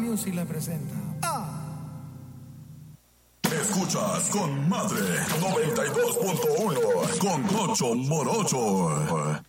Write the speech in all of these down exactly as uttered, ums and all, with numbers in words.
Music le presenta. ¡Ah! Escuchas con Madre noventa y dos punto uno con Tocho Morocho.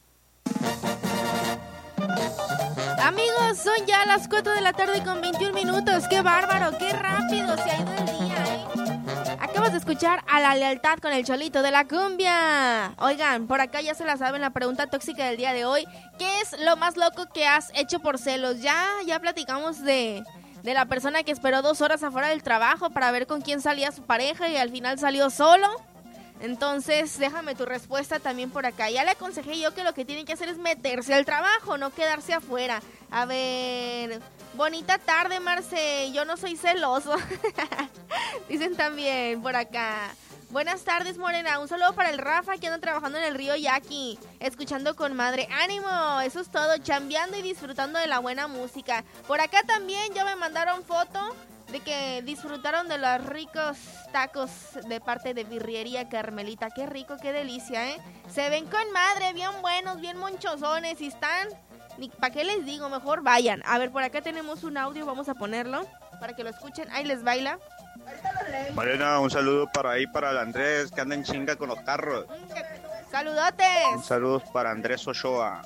Amigos, son ya las cuatro de la tarde con veintiún minutos. ¡Qué bárbaro! ¡Qué rápido se ha ido el día, eh! Acabas de escuchar a La Lealtad con el Cholito de la Cumbia. Oigan, por acá ya se la saben la pregunta tóxica del día de hoy. ¿Qué es lo más loco que has hecho por celos? Ya, ya platicamos de, de la persona que esperó dos horas afuera del trabajo para ver con quién salía su pareja y al final salió solo. Entonces, déjame tu respuesta también por acá. Ya le aconsejé yo que lo que tienen que hacer es meterse al trabajo, no quedarse afuera. A ver, bonita tarde, Marce. Yo no soy celoso. Dicen también por acá. Buenas tardes, Morena. Un saludo para el Rafa que anda trabajando en el río Yaqui, escuchando con madre. ¡Ánimo! Eso es todo, chambeando y disfrutando de la buena música. Por acá también ya me mandaron foto de que disfrutaron de los ricos tacos de parte de Birriería Carmelita. Qué rico, qué delicia, ¿eh? Se ven con madre, bien buenos, bien monchosones. Y están, ¿para qué les digo? Mejor vayan. A ver, por acá tenemos un audio, vamos a ponerlo para que lo escuchen. Ahí les baila. Marina, un saludo para ahí, para el Andrés, que anda en chinga con los carros. ¡Saludotes! Un saludo para Andrés Ochoa.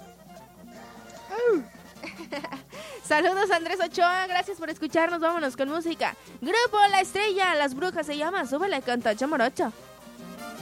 Saludos, Andrés Ochoa, gracias por escucharnos, vámonos con música. Grupo La Estrella, Las Brujas se llama, súbele, canta Chamorocho.